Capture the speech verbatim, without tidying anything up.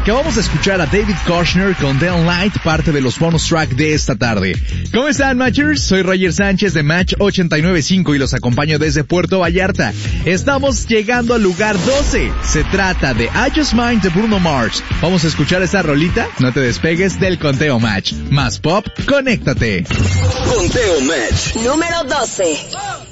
Acabamos de escuchar a David Kushner con The Light, parte de los bonus track de esta tarde. ¿Cómo están, Matchers? Soy Roger Sánchez de Match ochenta y nueve punto cinco y los acompaño desde Puerto Vallarta. Estamos llegando al lugar doce. Se trata de I Just Might de Bruno Mars. Vamos a escuchar esta rolita. No te despegues del conteo Match. Más pop, conéctate. Conteo Match. Número doce.